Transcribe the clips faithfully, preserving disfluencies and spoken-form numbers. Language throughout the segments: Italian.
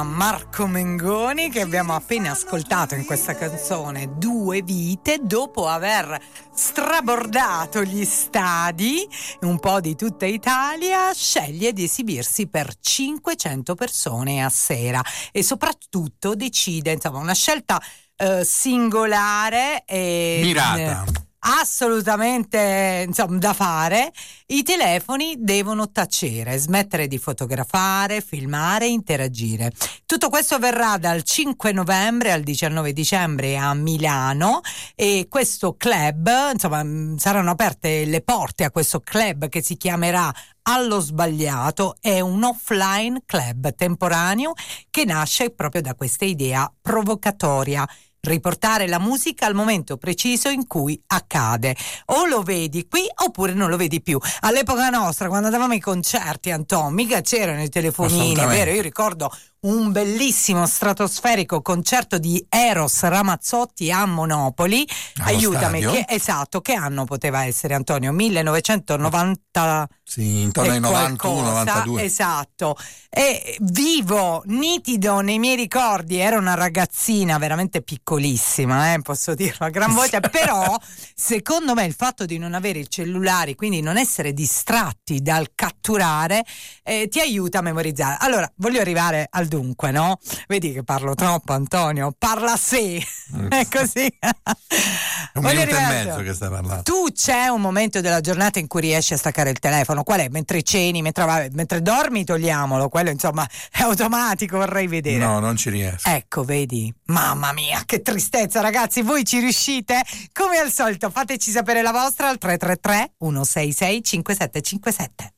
Marco Mengoni, che abbiamo appena ascoltato in questa canzone Due vite, dopo aver strabordato gli stadi un po' di tutta Italia, sceglie di esibirsi per cinquecento persone a sera e soprattutto decide, insomma, una scelta eh, singolare e mirata. Eh, assolutamente, insomma, da fare. I telefoni devono tacere, smettere di fotografare, filmare, interagire. Tutto questo avverrà dal cinque novembre al diciannove dicembre a Milano, e questo club, insomma, saranno aperte le porte a questo club che si chiamerà Allo Sbagliato. È un offline club temporaneo che nasce proprio da questa idea provocatoria: riportare la musica al momento preciso in cui accade. O lo vedi qui oppure non lo vedi più. All'epoca nostra, quando andavamo ai concerti, Anton, mica c'erano i telefonini, vero? Io ricordo un bellissimo stratosferico concerto di Eros Ramazzotti a Monopoli. Allo Aiutami, stadio? che, esatto, che anno poteva essere, Antonio? millenovecentonovanta. Sì, intorno ai novantuno novantadue. Esatto. E vivo, nitido nei miei ricordi, ero una ragazzina veramente piccolissima, eh, posso dirlo a gran voce, però secondo me il fatto di non avere i cellulari, quindi non essere distratti dal catturare, eh, ti aiuta a memorizzare. Allora, voglio arrivare al dunque, no? Vedi che parlo troppo, Antonio, parla a sé. È così. Un Voglio minuto e arrivare- mezzo che stai parlando. Tu c'è un momento della giornata in cui riesci a staccare il telefono? Qual è? Mentre ceni, mentre, vabbè, mentre dormi, togliamolo. Quello, insomma, è automatico, vorrei vedere. No, non ci riesco. Ecco, vedi? Mamma mia, che tristezza, ragazzi. Voi ci riuscite? Come al solito, fateci sapere la vostra al tre tre tre uno sei sei cinque sette cinque sette.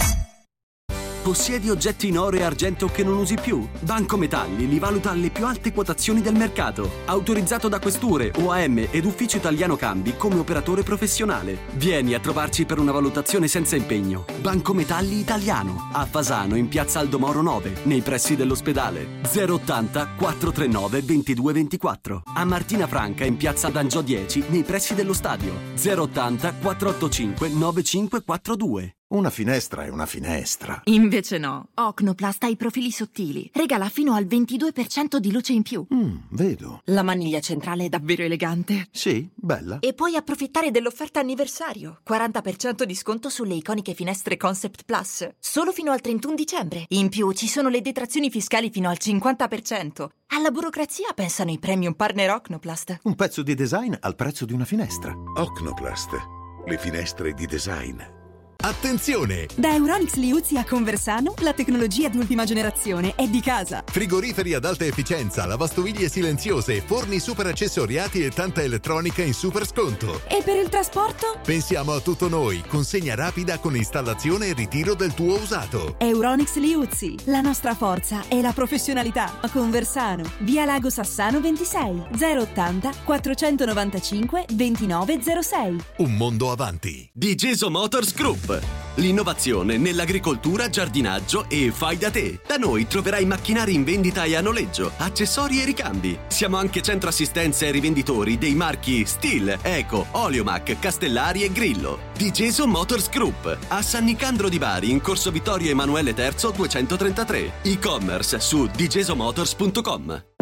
Possiedi oggetti in oro e argento che non usi più? Banco Metalli li valuta alle più alte quotazioni del mercato. Autorizzato da questure, O A M ed Ufficio Italiano Cambi come operatore professionale. Vieni a trovarci per una valutazione senza impegno. Banco Metalli Italiano. A Fasano in piazza Aldomoro nove, nei pressi dell'ospedale. zero ottanta quattrocentrentanove ventidue ventiquattro. A Martina Franca in piazza D'Angio dieci, nei pressi dello stadio. zero ottanta quattrocentottantacinque novantacinque quarantadue. Una finestra è una finestra. Invece no. Ocnoplast ha i profili sottili. Regala fino al ventidue per cento di luce in più. Mm, vedo. La maniglia centrale è davvero elegante. Sì, bella. E puoi approfittare dell'offerta anniversario. quaranta per cento di sconto sulle iconiche finestre Concept Plus. Solo fino al trentuno dicembre. In più ci sono le detrazioni fiscali fino al cinquanta per cento. Alla burocrazia pensano i premium partner Ocnoplast. Un pezzo di design al prezzo di una finestra. Ocnoplast, le finestre di design. Attenzione! Da Euronics Liuzzi a Conversano la tecnologia di ultima generazione è di casa. Frigoriferi ad alta efficienza, lavastoviglie silenziose, forni super accessoriati e tanta elettronica in super sconto. E per il trasporto? Pensiamo a tutto noi, consegna rapida con installazione e ritiro del tuo usato. Euronics Liuzzi, la nostra forza è la professionalità. A Conversano, via Lago Sassano ventisei, zero ottanta quattrocentonovantacinque ventinove zero sei. Un mondo avanti. Digeso Motors Group. L'innovazione nell'agricoltura, giardinaggio e fai da te. Da noi troverai macchinari in vendita e a noleggio, accessori e ricambi. Siamo anche centro assistenza e rivenditori dei marchi Stihl, Eco, Oleomac, Castellari e Grillo. Digeso Motors Group, a San Nicandro di Bari in corso Vittorio Emanuele terzo duecentotrentatré. E-commerce su digesomotors punto com.